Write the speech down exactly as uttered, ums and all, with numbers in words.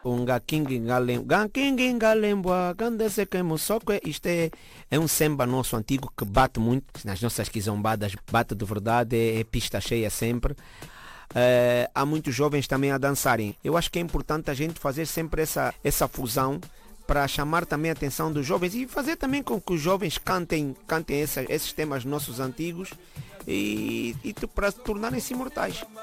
Um gaking galembua, gaking galembua, gandese queimo soco. Isto é, é um samba nosso antigo que bate muito nas nossas quizombadas, bate de verdade, é, é pista cheia sempre. Uh, há muitos jovens também a dançarem. Eu acho que é importante a gente fazer sempre essa, essa fusão para chamar também a atenção dos jovens e fazer também com que os jovens cantem, cantem essa, esses temas nossos antigos e, e para tornarem-se imortais.